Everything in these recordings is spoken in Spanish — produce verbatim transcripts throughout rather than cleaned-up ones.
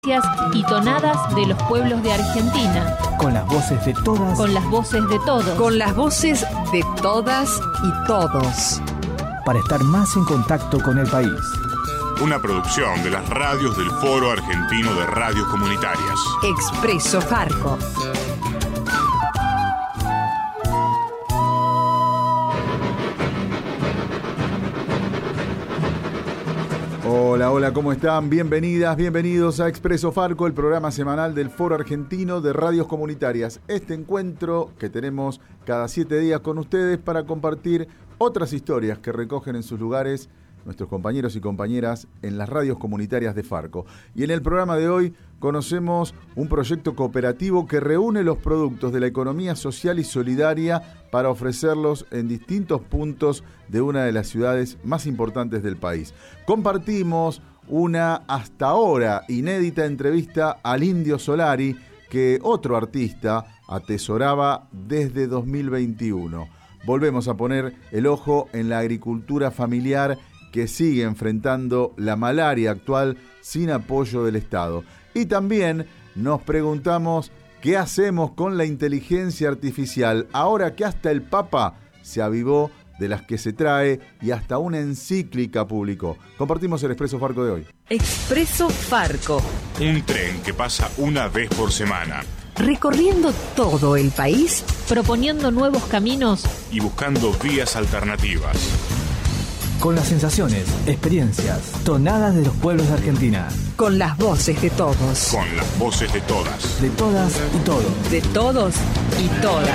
y tonadas de los pueblos de Argentina. Con las voces de todas. Con las voces de todos. Con las voces de todas y todos. Para estar más en contacto con el país. Una producción de las radios del Foro Argentino de Radios Comunitarias. Expreso Farco. Hola, hola, ¿cómo están? Bienvenidas, bienvenidos a Expreso Farco, el programa semanal del Foro Argentino de Radios Comunitarias. Este encuentro que tenemos cada siete días con ustedes para compartir otras historias que recogen en sus lugares nuestros compañeros y compañeras en las radios comunitarias de Farco. Y en el programa de hoy conocemos un proyecto cooperativo que reúne los productos de la economía social y solidaria para ofrecerlos en distintos puntos de una de las ciudades más importantes del país. Compartimos una hasta ahora inédita entrevista al Indio Solari que otro artista atesoraba desde dos mil veintiuno. Volvemos a poner el ojo en la agricultura familiar que sigue enfrentando la malaria actual sin apoyo del Estado. Y también nos preguntamos qué hacemos con la inteligencia artificial, ahora que hasta el Papa se avivó de las que se trae y hasta una encíclica publicó. Compartimos el Expreso Farco de hoy. Expreso Farco. Un tren que pasa una vez por semana. Recorriendo todo el país, proponiendo nuevos caminos y buscando vías alternativas. Con las sensaciones, experiencias, tonadas de los pueblos de Argentina. Con las voces de todos. Con las voces de todas. De todas y todos. De todos y todas.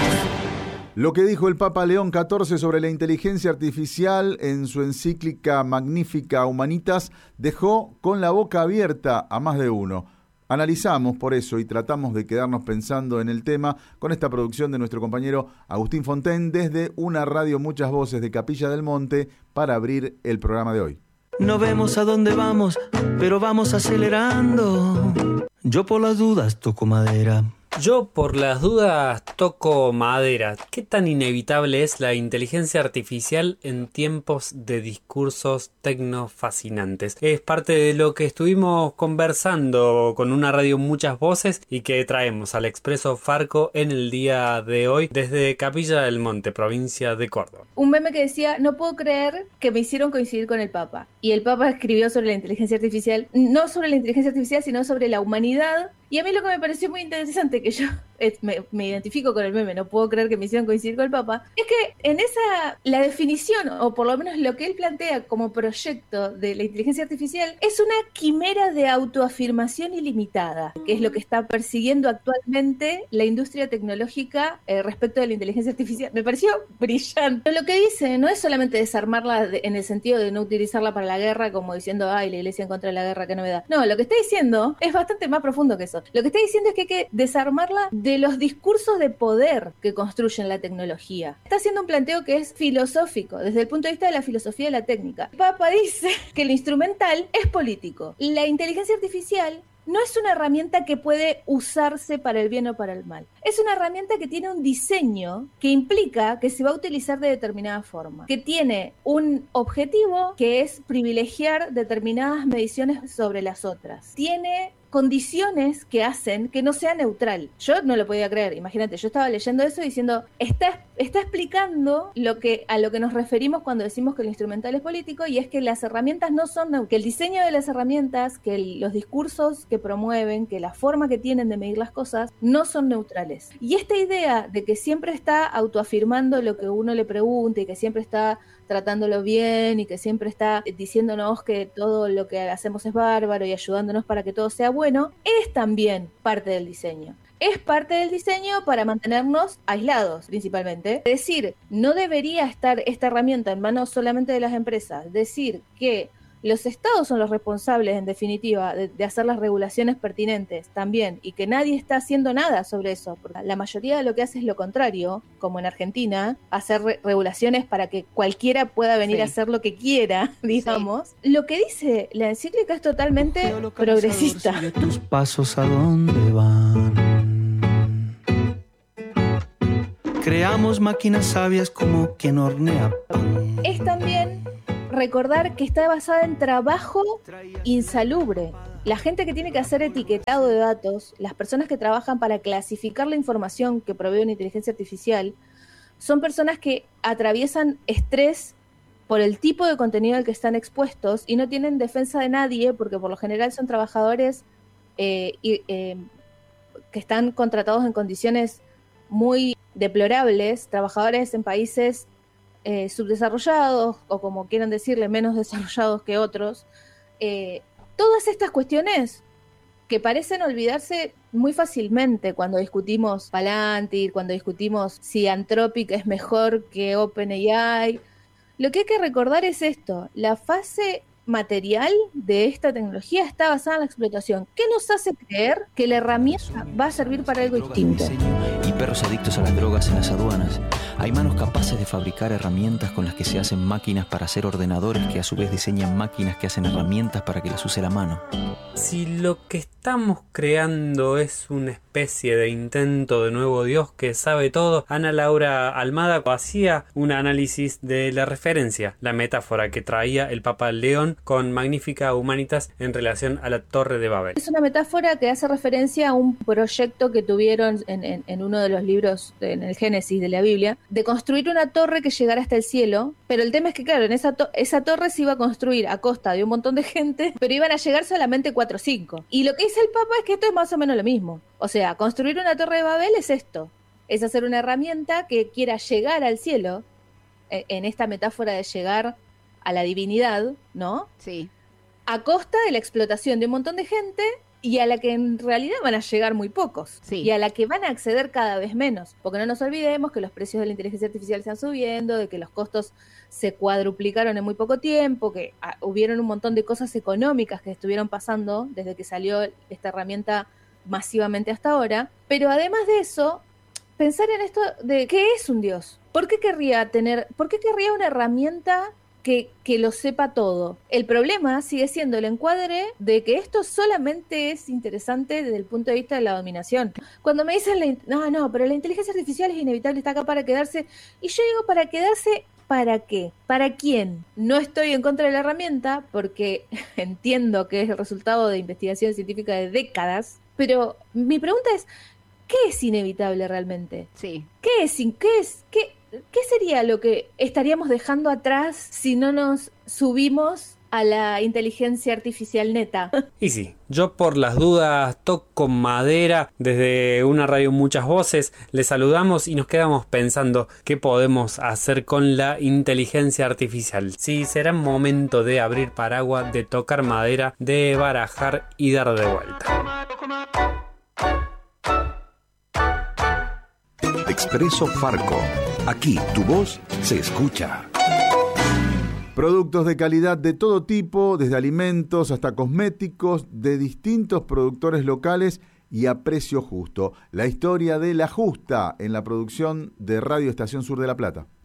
Lo que dijo el Papa León catorce sobre la inteligencia artificial en su encíclica Magnificat Humanitas dejó con la boca abierta a más de uno. Analizamos por eso y tratamos de quedarnos pensando en el tema con esta producción de nuestro compañero Agustín Fontaine desde una radio Muchas Voces de Capilla del Monte para abrir el programa de hoy. No vemos a dónde vamos, pero vamos acelerando. Yo por las dudas toco madera. Yo por las dudas toco madera. ¿Qué tan inevitable es la inteligencia artificial en tiempos de discursos tecnofascinantes? Es parte de lo que estuvimos conversando con una radio Muchas Voces y que traemos al Expreso Farco en el día de hoy desde Capilla del Monte, provincia de Córdoba. Un meme que decía, no puedo creer que me hicieron coincidir con el Papa. Y el Papa escribió sobre la inteligencia artificial, no sobre la inteligencia artificial, sino sobre la humanidad. Y a mí lo que me pareció muy interesante, que yo eh, me, me identifico con el meme, no puedo creer que me hicieron coincidir con el Papa, es que en esa, la definición, o por lo menos lo que él plantea como proyecto de la inteligencia artificial, es una quimera de autoafirmación ilimitada, que es lo que está persiguiendo actualmente la industria tecnológica eh, respecto de la inteligencia artificial. Me pareció brillante. Pero lo que dice no es solamente desarmarla de, en el sentido de no utilizarla para la guerra, como diciendo, ay, la iglesia en contra de la guerra, qué novedad. No, lo que está diciendo es bastante más profundo que eso. Lo que está diciendo es que hay que desarmarla de los discursos de poder que construyen la tecnología. Está haciendo un planteo que es filosófico, desde el punto de vista de la filosofía de la técnica. El Papa dice que lo instrumental es político. La inteligencia artificial no es una herramienta que puede usarse para el bien o para el mal. Es una herramienta que tiene un diseño que implica que se va a utilizar de determinada forma, que tiene un objetivo que es privilegiar determinadas mediciones sobre las otras. Tiene condiciones que hacen que no sea neutral. Yo no lo podía creer, imagínate, yo estaba leyendo eso y diciendo, está, está explicando lo que, a lo que nos referimos cuando decimos que el instrumental es político, y es que las herramientas no son neutrales, que el diseño de las herramientas, que el, los discursos que promueven, que la forma que tienen de medir las cosas, no son neutrales. Y esta idea de que siempre está autoafirmando lo que uno le pregunte y que siempre está tratándolo bien y que siempre está diciéndonos que todo lo que hacemos es bárbaro y ayudándonos para que todo sea bueno, es también parte del diseño. Es parte del diseño para mantenernos aislados, principalmente. Es decir, no debería estar esta herramienta en manos solamente de las empresas. Decir que los estados son los responsables, en definitiva, de, de hacer las regulaciones pertinentes también, y que nadie está haciendo nada sobre eso, porque la mayoría de lo que hace es lo contrario, como en Argentina, hacer re- regulaciones para que cualquiera pueda venir sí. a hacer lo que quiera, digamos. Sí. Lo que dice la encíclica es totalmente progresista. Sigue tus pasos a dónde van. Creamos máquinas sabias como quien hornea pan. Es también recordar que está basada en trabajo insalubre. La gente que tiene que hacer etiquetado de datos, las personas que trabajan para clasificar la información que provee una inteligencia artificial, son personas que atraviesan estrés por el tipo de contenido al que están expuestos y no tienen defensa de nadie, porque por lo general son trabajadores eh, y, eh, que están contratados en condiciones muy deplorables, trabajadores en países eh, subdesarrollados, o como quieran decirle, menos desarrollados que otros. Eh, todas estas cuestiones que parecen olvidarse muy fácilmente cuando discutimos Palantir, cuando discutimos si Anthropic es mejor que OpenAI. Lo que hay que recordar es esto: la fase material de esta tecnología está basada en la explotación. ¿Qué nos hace creer que la herramienta va a servir para algo distinto? Y perros adictos a las drogas en las aduanas. Hay manos capaces de fabricar herramientas con las que se hacen máquinas para hacer ordenadores que a su vez diseñan máquinas que hacen herramientas para que las use la mano. Si lo que estamos creando es una especie de intento de nuevo Dios que sabe todo, Ana Laura Almada hacía un análisis de la referencia, la metáfora que traía el Papa León con Magnificat Humanitas en relación a la Torre de Babel. Es una metáfora que hace referencia a un proyecto que tuvieron en, en, en uno de los libros, en el Génesis de la Biblia, de construir una torre que llegara hasta el cielo, pero el tema es que, claro, en esa, to- esa torre se iba a construir a costa de un montón de gente, pero iban a llegar solamente cuatro o cinco. Y lo que dice el Papa es que esto es más o menos lo mismo. O sea, construir una torre de Babel es esto, es hacer una herramienta que quiera llegar al cielo, en esta metáfora de llegar a la divinidad, ¿no? Sí. A costa de la explotación de un montón de gente y a la que en realidad van a llegar muy pocos. Sí. Y a la que van a acceder cada vez menos. Porque no nos olvidemos que los precios de la inteligencia artificial están subiendo, de que los costos se cuadruplicaron en muy poco tiempo, que ah, hubieron un montón de cosas económicas que estuvieron pasando desde que salió esta herramienta masivamente hasta ahora. Pero además de eso, pensar en esto de ¿qué es un dios? ¿Por qué querría tener, por qué querría una herramienta que, que lo sepa todo? El problema sigue siendo el encuadre de que esto solamente es interesante desde el punto de vista de la dominación. Cuando me dicen, la, no, no, pero la inteligencia artificial es inevitable, está acá para quedarse, y yo digo, ¿para quedarse? ¿Para qué? ¿Para quién? No estoy en contra de la herramienta porque entiendo que es el resultado de investigación científica de décadas, pero mi pregunta es, ¿qué es inevitable realmente? Sí. ¿Qué es? ¿Qué es? ¿Qué, qué sería lo que estaríamos dejando atrás si no nos subimos a la inteligencia artificial neta? Y sí, yo por las dudas toco madera. Desde una radio Muchas Voces les saludamos y nos quedamos pensando qué podemos hacer con la inteligencia artificial. Sí, será momento de abrir paraguas, de tocar madera, de barajar y dar de vuelta. Expreso Farco. Aquí tu voz se escucha. Productos de calidad de todo tipo, desde alimentos hasta cosméticos, de distintos productores locales y a precio justo. La historia de La Justa en la producción de Radio Estación Sur de La Plata.